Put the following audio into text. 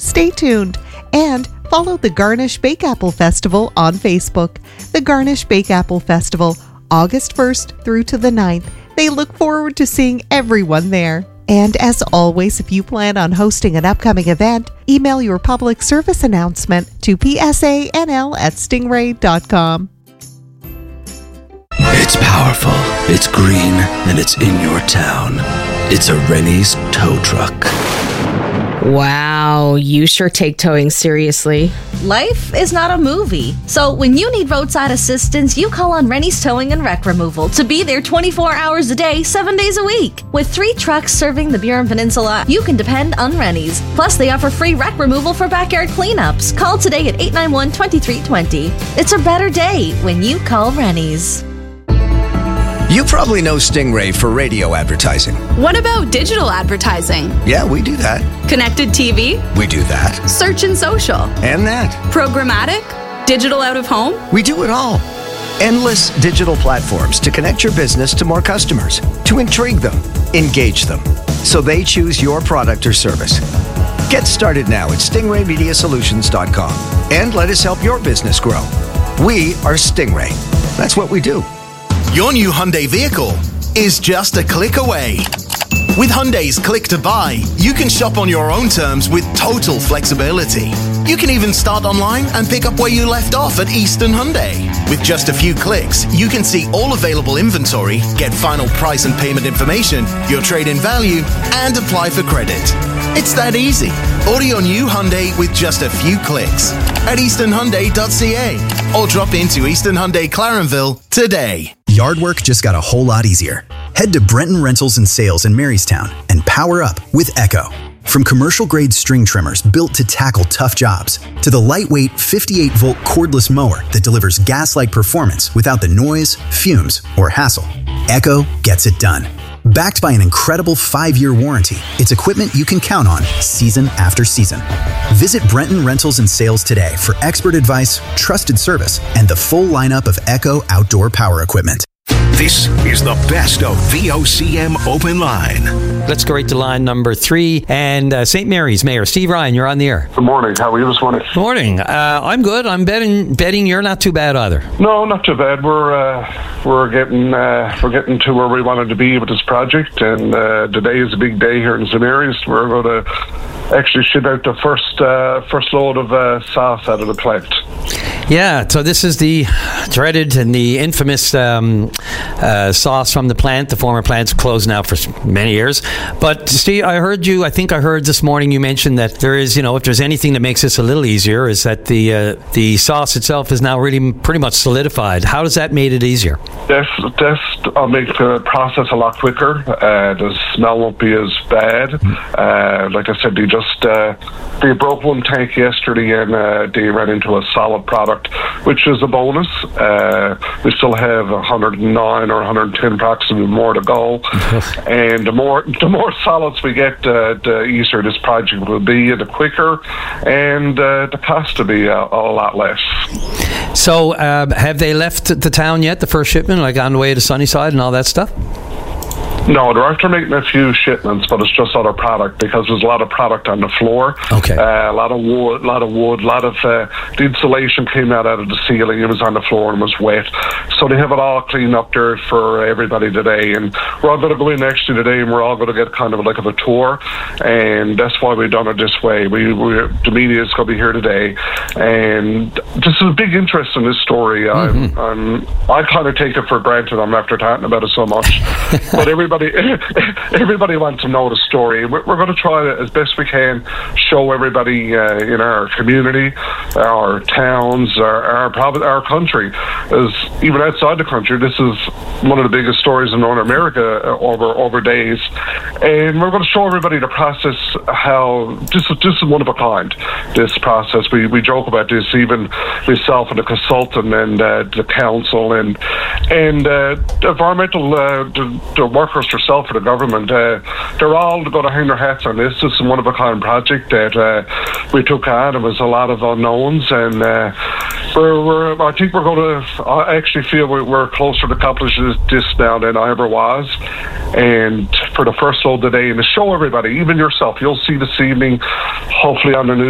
Stay tuned and follow the Garnish Bake Apple Festival on Facebook. The Garnish Bake Apple Festival, August 1st through to the 9th. They look forward to seeing everyone there. And as always, if you plan on hosting an upcoming event, email your public service announcement to psanl@stingray.com. It's powerful, it's green, and it's in your town. It's a Rennie's tow truck. Wow, you sure take towing seriously. Life is not a movie. So when you need roadside assistance, you call on Rennie's Towing and Wreck Removal to be there 24 hours a day, 7 days a week. With 3 trucks serving the Burin Peninsula, you can depend on Rennie's. Plus, they offer free wreck removal for backyard cleanups. Call today at 891-2320. It's a better day when you call Rennie's. You probably know Stingray for radio advertising. What about digital advertising? Yeah, we do that. Connected TV? We do that. Search and social? And that. Programmatic? Digital out of home? We do it all. Endless digital platforms to connect your business to more customers, to intrigue them, engage them, so they choose your product or service. Get started now at stingraymediasolutions.com and let us help your business grow. We are Stingray. That's what we do. Your new Hyundai vehicle is just a click away. With Hyundai's Click to Buy, you can shop on your own terms with total flexibility. You can even start online and pick up where you left off at Eastern Hyundai. With just a few clicks, you can see all available inventory, get final price and payment information, your trade-in value, and apply for credit. It's that easy. Order your new Hyundai with just a few clicks at easternhyundai.ca or drop into Eastern Hyundai Clarenville today. Yard work just got a whole lot easier. Head to Brenton Rentals and Sales in Marystown and power up with Echo. From commercial-grade string trimmers built to tackle tough jobs, to the lightweight 58-volt cordless mower that delivers gas-like performance without the noise, fumes, or hassle, Echo gets it done. Backed by an incredible 5-year warranty, it's equipment you can count on season after season. Visit Brenton Rentals and Sales today for expert advice, trusted service, and the full lineup of Echo outdoor power equipment. This is the best of VOCM Open Line. Let's go right to line number 3. And St. Mary's Mayor Steve Ryan, you're on the air. Good morning. How are you this morning? Good morning. I'm good. I'm betting you're not too bad either. No, not too bad. We're getting to where we wanted to be with this project, and today is a big day here in St. Mary's. We're going to actually ship out the first load of sauce out of the plant. Yeah, so this is the dreaded and the infamous sauce from the plant. The former plant's closed now for many years. But Steve, I think I heard this morning you mentioned that there is, if there's anything that makes this a little easier, is that the sauce itself is now really pretty much solidified. How does that make it easier? That'll make the process a lot quicker. The smell won't be as bad. Like I said, they broke one tank yesterday and they ran into a solid product, which is a bonus. We still have 109 or 110 approximately more to go. And the more solids we get, the easier this project will be, the quicker, and the cost will be a lot less. So have they left the town yet, the first shipment, like on the way to Sunnyside and all that stuff? No, they're after making a few shipments, but it's just other product because there's a lot of product on the floor. Okay. A lot of wood, the insulation came out of the ceiling. It was on the floor and was wet. So they have it all cleaned up there for everybody today. And we're all going to go in actually today and we're all going to get kind of like a tour. And that's why we've done it this way. The media is going to be here today. And this is a big interest in this story. I kind of take it for granted. I'm after talking about it so much. But everybody wants to know the story. We're going to try to, as best we can, show everybody in our community, our towns, our country, as even outside the country. This is one of the biggest stories in North America over days, and we're going to show everybody the process. How this is one of a kind. This process, we joke about this, even myself and the consultant and the council and environmental the workers herself for the government. They're all going to hang their hats on this. This is one of a kind project that we took on. It was a lot of unknowns, and I think we're going to. I actually feel we're closer to accomplishing this now than I ever was. And for the first load today, and to show everybody, even yourself, you'll see this evening, hopefully on the news.